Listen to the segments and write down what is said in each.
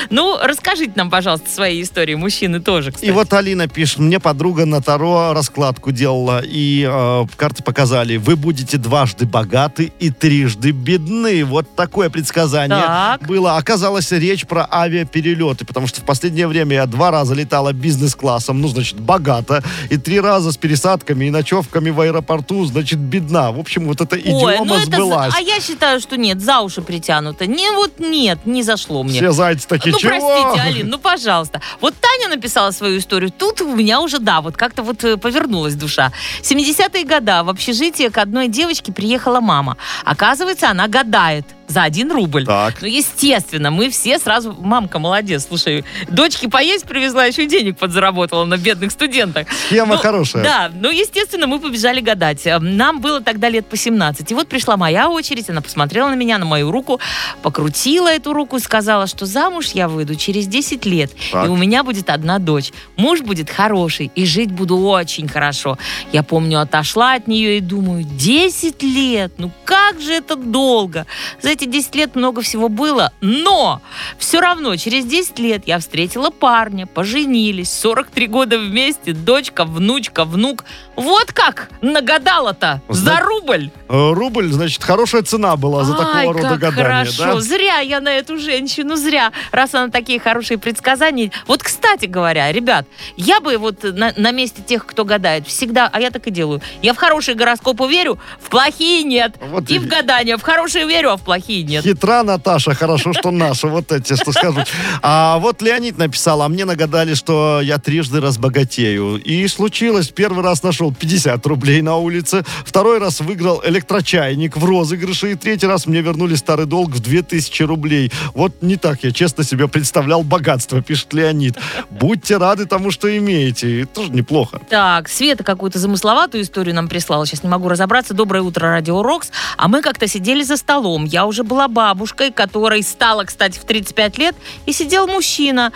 Ну, расскажите нам, пожалуйста, свои истории. Мужчины тоже, кстати. И вот Алина пишет, мне подруга на Таро раскладку делала, и карты показали, вы будете дважды богаты и трижды бедны. Вот такое предсказание было. Оказалось, речь про авиаперелеты, потому что в последнее время я 2 раза летала бизнес-классом, ну, значит, богато, и 3 раза с пересадками и ночевками в аэропорту, значит, бедна. В общем, вот эта идиома сбылась. А я считаю, что нет, за уши притянуто. Нет, не зашло мне. Все зайцы такие, чего? Простите, Алин, пожалуйста. Вот Таня написала свою историю, тут у меня уже, вот как-то вот повернулась душа. 70-е годы в общежитие к одной девочке приехала мама. Оказывается, она гадает за 1 рубль. Так. Ну, естественно, мы все сразу... Мамка молодец, слушай, дочке поесть привезла, еще денег подзаработала на бедных студентах. Схема хорошая. Да, естественно, мы побежали гадать. Нам было тогда лет по 17. И вот пришла моя очередь, она посмотрела на меня, на мою руку, покрутила эту руку и сказала, что замуж я выйду через 10 лет. Так. И у меня будет 1 дочь. Муж будет хороший, и жить буду очень хорошо. Я помню, отошла от нее и думаю, 10 лет, ну как же это долго. За эти 10 лет много всего было, но все равно через 10 лет я встретила парня, поженились, 43 года вместе, дочка, внучка, внук. Вот как нагадала-то за рубль. Рубль, значит, хорошая цена была за такого рода гадания. Хорошо, да? Зря я на эту женщину, зря, раз она такие хорошие предсказания. Вот, кстати говоря, ребят, я бы вот на месте тех, кто гадает, всегда, а я так и делаю, я в хорошие гороскопы верю, в плохие нет. Вот и в гадания, в хорошие верю, а в плохие нет. Хитра Наташа, хорошо, что наша, вот эти, что скажу. А вот Леонид написал, а мне нагадали, что я трижды разбогатею. И случилось, первый раз нашел 50 рублей на улице, второй раз выиграл электрочайник в розыгрыше, и третий раз мне вернули старый долг в 2000 рублей. Вот не так я честно себе представлял богатство, пишет Леонид. Будьте рады тому, что имеете. Это тоже неплохо. Так, Света какую-то замысловатую историю нам прислала. Сейчас не могу разобраться. Доброе утро, Радио Рокс. А мы как-то сидели за столом. Я уже была бабушкой, которой стала, кстати, в 35 лет. И сидел мужчина,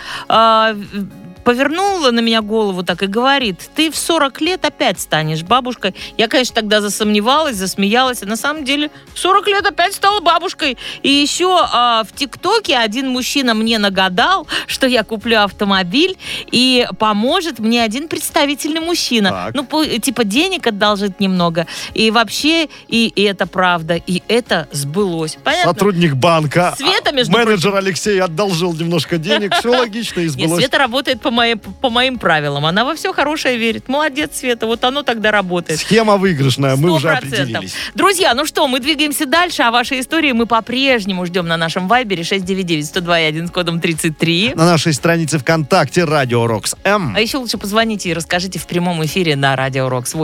повернула на меня голову так и говорит, ты в 40 лет опять станешь бабушкой. Я, конечно, тогда засомневалась, засмеялась, а на самом деле в 40 лет опять стала бабушкой. И еще в ТикТоке один мужчина мне нагадал, что я куплю автомобиль и поможет мне один представительный мужчина. Так. Ну, типа денег одолжит немного. И вообще, и это правда, и это сбылось. Понятно? Сотрудник банка, Света, между менеджер прочим, Алексей отдолжил немножко денег, все логично и сбылось. Нет, Света работает по моим правилам. Она во все хорошее верит. Молодец, Света. Вот оно тогда работает. Схема выигрышная, мы 100%. уже определились. Друзья, ну что, мы двигаемся дальше, а ваши истории мы по-прежнему ждем на нашем вайбере 699-102-1 с кодом 33. На нашей странице ВКонтакте Радио Рокс М. А еще лучше позвоните и расскажите в прямом эфире на Радио Рокс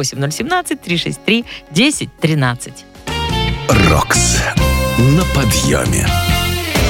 8017-363-1013. Рокс на подъеме.